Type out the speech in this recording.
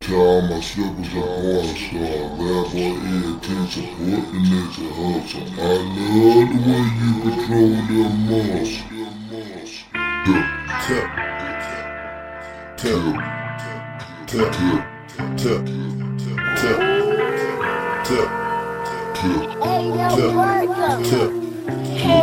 To all my slippers and porn stars, bad boy ENT support the nigga hustle. I love the way you control them muscles. Tip, tip, tip, tip, tip, tip, tip, tip, tip, tip.